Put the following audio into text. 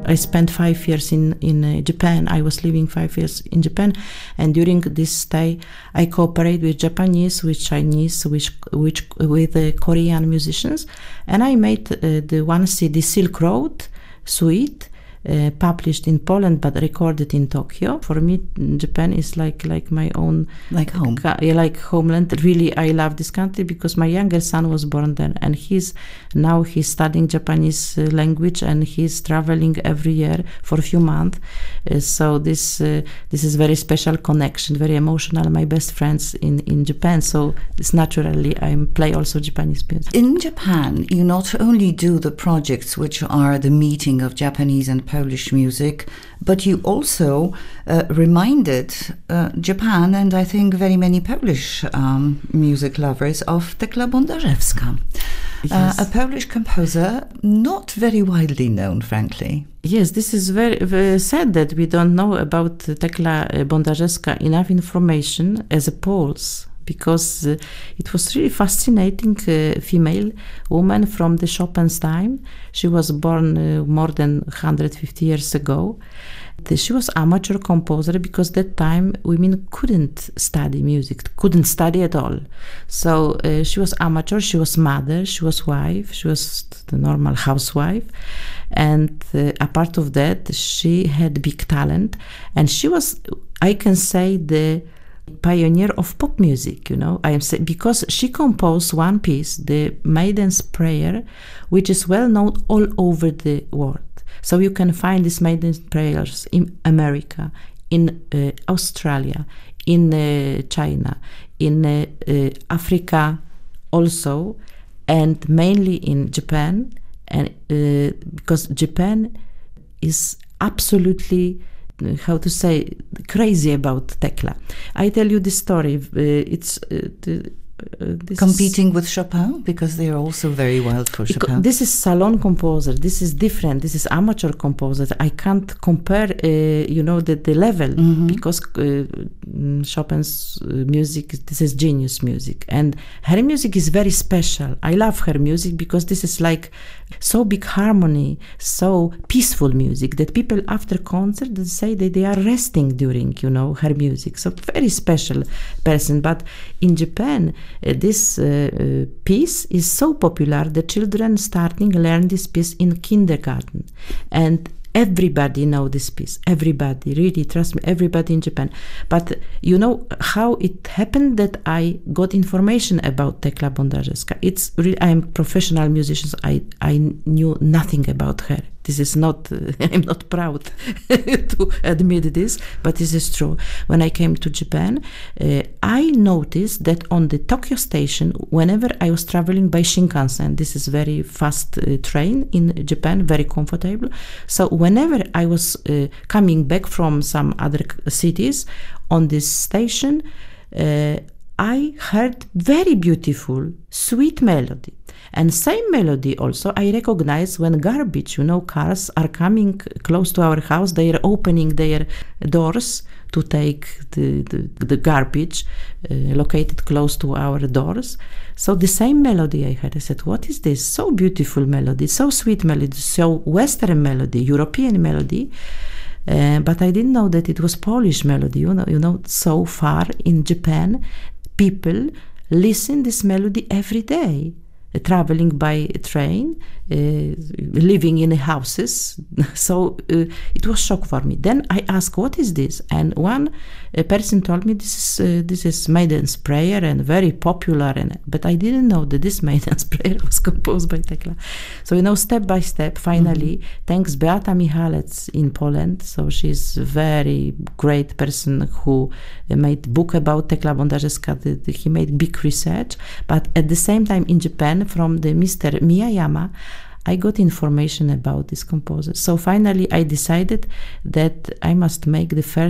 I spent 5 years in Japan. I was living 5 years in Japan, and during this stay, I cooperate with Japanese, with Chinese, with Korean musicians, and I made the one CD Silk Road Suite. Published in Poland but recorded in Tokyo. For me, Japan is like my own, like home, like homeland. Really, I love this country because my younger son was born there, and he's studying Japanese language, and he's traveling every year for a few months. So this is very special connection, very emotional. My best friends in Japan, so it's naturally I play also Japanese music. In Japan, you not only do the projects which are the meeting of Japanese and Polish music, but you also reminded Japan, and I think very many Polish music lovers, of Tekla Bondarzewska, Yes. a Polish composer not very widely known, frankly. Yes, this is very, very sad that we don't know about Tekla Bondarzewska enough information as a Poles, because it was really fascinating female woman from the Chopin's time. She was born more than 150 years ago. She was amateur composer because that time women couldn't study music, couldn't study at all. So she was amateur, she was mother, she was wife, she was the normal housewife. And apart of that, she had big talent. And she was, I can say, the pioneer of pop music, because she composed one piece, the Maiden's Prayer, which is well known all over the world. So you can find these Maiden's Prayers in America, in Australia, in China, in Africa also, and mainly in Japan, and because Japan is absolutely, how to say, crazy about Tekla. I tell you this story. Competing with Chopin, because they are also very wild for Chopin. This is salon composer. This is different. This is amateur composer. I can't compare, the level, because Chopin's music, this is genius music, and her music is very special. I love her music because this is like so big harmony, so peaceful music that people after concert they say that they are resting during, her music. So very special person. But in Japan, this piece is so popular that children starting learn this piece in kindergarten, and everybody know this piece. Everybody, really, trust me, everybody in Japan. But you know how it happened that I got information about Tekla Bondarzewska? It's really, I am professional musician. I knew nothing about her. This is not, I'm not proud to admit this, but this is true. When I came to Japan, I noticed that on the Tokyo station, whenever I was traveling by Shinkansen, this is very fast train in Japan, very comfortable. So whenever I was coming back from some other cities on this station, I heard very beautiful, sweet melody. And same melody also I recognize when garbage, cars are coming close to our house. They are opening their doors to take the garbage located close to our doors. So the same melody I heard. I said, what is this? So beautiful melody, so sweet melody, so Western melody, European melody. But I didn't know that it was Polish melody. So far in Japan, people listen this melody every day. Traveling by train, living in houses. So it was shock for me. Then I asked, what is this? And one person told me this is Maiden's Prayer and very popular. But I didn't know that this Maiden's Prayer was composed by Tekla. So step by step, finally, thanks Beata Michalec in Poland. So she's a very great person who made book about Tekla Bondarzewska. He made big research. But at the same time in Japan, from the Mr. Miyayama, I got information about this composer. So finally I decided that I must make the first